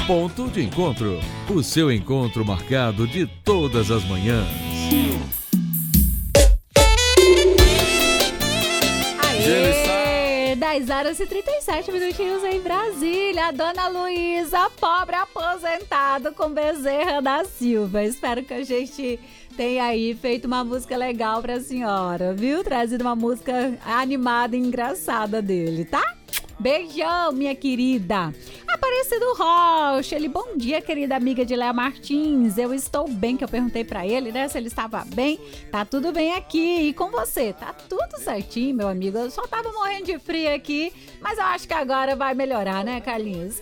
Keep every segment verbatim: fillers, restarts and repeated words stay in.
Ponto de Encontro, o seu encontro marcado de todas as manhãs. Aê! dez horas e trinta e sete minutinhos em Brasília. A dona Luísa, pobre aposentado com Bezerra da Silva. Espero que a gente tenha aí feito uma música legal pra senhora, viu? Trazido uma música animada e engraçada dele, tá? Beijão, minha querida. Aparecido Rocha, ele, bom dia, querida amiga de Léa Martins. Eu estou bem, que eu perguntei pra ele, né, se ele estava bem. Tá tudo bem aqui. E com você? Tá tudo certinho, meu amigo. Eu só tava morrendo de frio aqui, mas eu acho que agora vai melhorar, né, Carlinhos?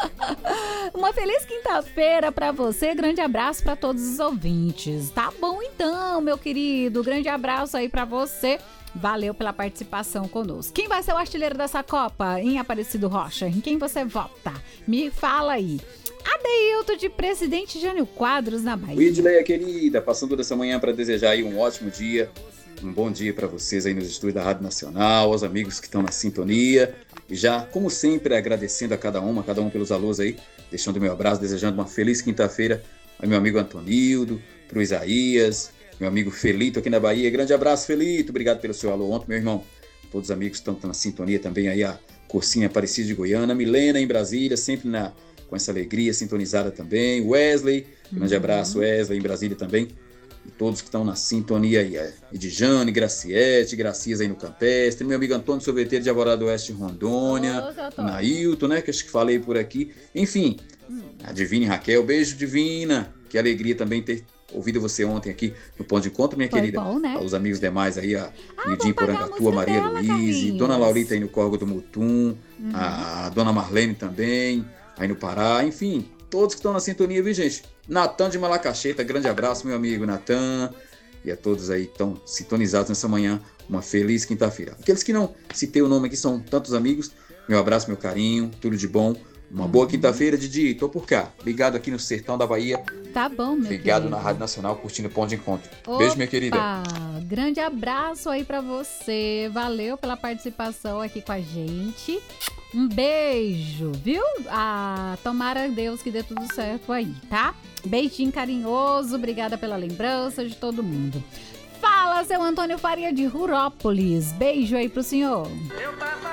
Uma feliz quinta-feira pra você. Grande abraço pra todos os ouvintes. Tá bom então, meu querido. Grande abraço aí pra você. Valeu pela participação conosco. Quem vai ser o artilheiro dessa Copa em Aparecido Rocha? Em quem você vota? Me fala aí. Adeilton de Presidente Jânio Quadros, na Bahia. Widleia, querida, passando dessa manhã para desejar aí um ótimo dia, um bom dia para vocês aí nos estúdios da Rádio Nacional, aos amigos que estão na sintonia. E já, como sempre, agradecendo a cada uma, a cada um pelos alôs aí, deixando meu abraço, desejando uma feliz quinta-feira ao meu amigo Antonildo, pro Isaías, meu amigo Felito aqui na Bahia. Grande abraço, Felito. Obrigado pelo seu alô ontem, meu irmão. Todos os amigos que estão na sintonia também aí, a Cursinha Aparecida de Goiânia, Milena em Brasília, sempre na, com essa alegria, sintonizada também. Wesley, grande uhum. abraço, Wesley em Brasília também. E todos que estão na sintonia aí. É, Edjane, Graciete, Gracias aí no Campestre, meu amigo Antônio Sorveteiro de Alvorada Oeste, Rondônia, oh, Nailton, né, que acho que falei por aqui. Enfim, hum. a Divine Raquel, beijo Divina. Que alegria também ter ouvido você ontem aqui no Ponto de Encontro, minha Foi querida. Bom, né? Os amigos demais aí, a ah, Nidinho Porangatua, Maria dela, Luiz, Dona Laurita aí no Córrego do Mutum, uhum. a Dona Marlene também, aí no Pará, enfim, todos que estão na sintonia, viu, gente? Natan de Malacacheta, grande abraço, meu amigo Natan, e a todos aí que estão sintonizados nessa manhã, uma feliz quinta-feira. Aqueles que não citei o nome aqui, são tantos amigos, meu abraço, meu carinho, tudo de bom. Uma boa quinta-feira, Didi. Tô por cá. Ligado aqui no Sertão da Bahia. Tá bom, meu Ligado querido. na Rádio Nacional, curtindo o Ponto de Encontro. Opa, beijo, minha querida. Grande abraço aí pra você. Valeu pela participação aqui com a gente. Um beijo, viu? Ah, tomara Deus que dê tudo certo aí, tá? Beijinho carinhoso. Obrigada pela lembrança de todo mundo. Fala, seu Antônio Faria de Rurópolis. Beijo aí pro senhor. Meu pai